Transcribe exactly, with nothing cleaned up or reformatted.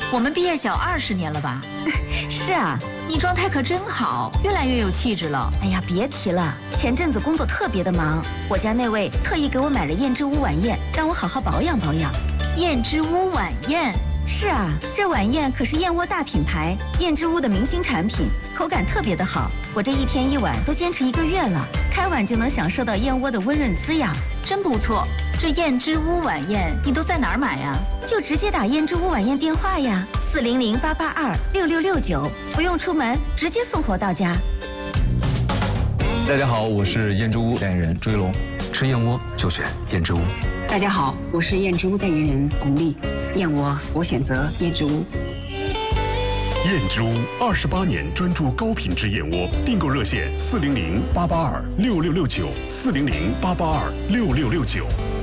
我们毕业小二十年了吧？ 是啊， 你状态可真好，越来越有气质了。 哎呀，别提了，前阵子工作特别的忙，我家那位特意给我买了燕之屋晚宴，让我好好保养保养。 燕之屋晚宴？ 是啊，这晚宴可是燕窝大品牌燕之屋的明星产品，口感特别的好。我这一天一碗都坚持一个月了，开碗就能享受到燕窝的温润滋养， 真不错。这燕之屋晚宴你都在哪儿买呀？ 就直接打燕之屋晚宴电话呀，四零零八八二六六六九，不用出门，直接送货到家。 大家好，我是燕之屋代言人朱一龙，吃燕窝就选燕之屋。 大家好，我是燕之屋代言人巩俐，燕窝我选择燕之屋。 燕之屋二十八年专注高品质燕窝，订购热线四零零八八二六六六九，四零零八八二六六六九。